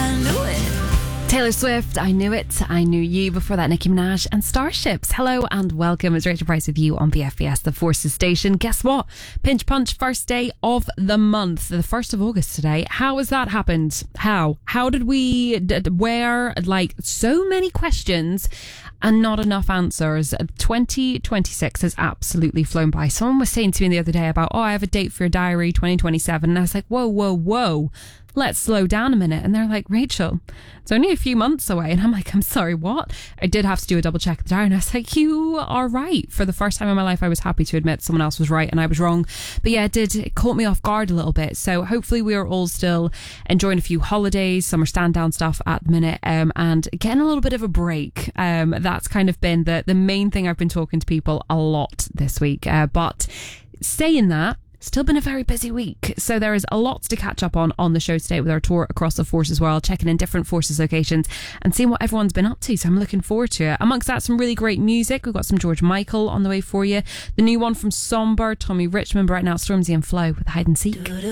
Taylor Swift, I Knew It, I Knew You. Before that, Nicki Minaj and Starships. Hello and welcome. It's Rachel Price with you on BFBS, the Forces Station. Guess what? Pinch Punch, first day of the month, the 1st of August today. How has that happened? How did we, where, like, so many questions and not enough answers. 2026 has absolutely flown by. Someone was saying to me the other day about, I have a date for your diary, 2027. And I was like, whoa. Let's slow down a minute. And they're like, Rachel, it's only a few months away. And I'm like, I'm sorry, what? I did have to do a double check of the diary. And I was like, you are right. For the first time in my life, I was happy to admit someone else was right and I was wrong. But yeah, it caught me off guard a little bit. So hopefully we are all still enjoying a few holidays, summer stand down stuff at the minute, and getting a little bit of a break. That's kind of been the main thing I've been talking to people a lot this week. But saying that, still been a very busy week. So there is a lot to catch up on the show today with our tour across the Forces world, checking in different Forces locations and seeing what everyone's been up to. So I'm looking forward to it. Amongst that, some really great music. We've got some George Michael on the way for you. The new one from Somber, Tommy Richmond, but right now Stormzy and Flo with Hide and Seek.